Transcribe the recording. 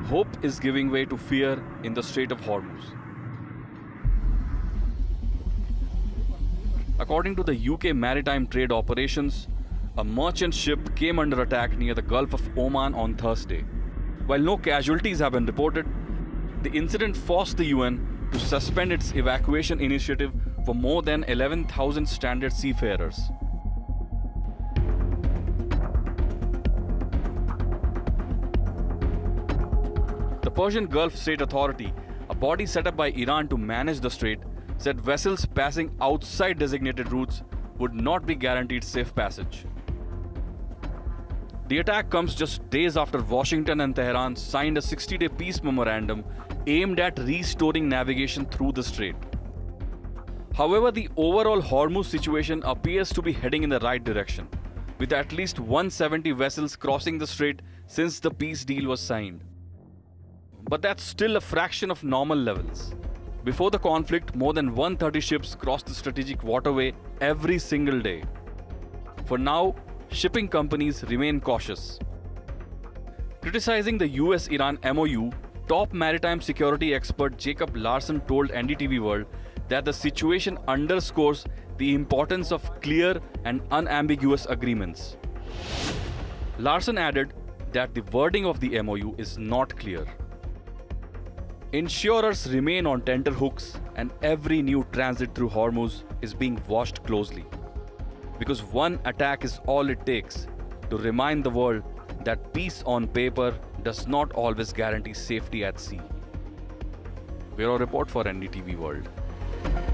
hope is giving way to fear in the Strait of Hormuz. According to the UK Maritime Trade Operations, a merchant ship came under attack near the Gulf of Oman on Thursday. While no casualties have been reported, the incident forced the UN to suspend its evacuation initiative for more than 11,000 stranded seafarers. The Persian Gulf Strait Authority, a body set up by Iran to manage the strait, said vessels passing outside designated routes would not be guaranteed safe passage. The attack comes just days after Washington and Tehran signed a 60-day peace memorandum aimed at restoring navigation through the strait. However, the overall Hormuz situation appears to be heading in the right direction, with at least 170 vessels crossing the strait since the peace deal was signed. But that's still a fraction of normal levels. Before the conflict, more than 130 ships crossed the strategic waterway every single day. For now, shipping companies remain cautious. Criticizing the US-Iran MOU, top maritime security expert Jacob Larson told NDTV World that the situation underscores the importance of clear and unambiguous agreements. Larson added that the wording of the MOU is not clear. Insurers remain on tenterhooks, and every new transit through Hormuz is being watched closely. Because one attack is all it takes to remind the world that peace on paper does not always guarantee safety at sea. Bureau Report for NDTV World.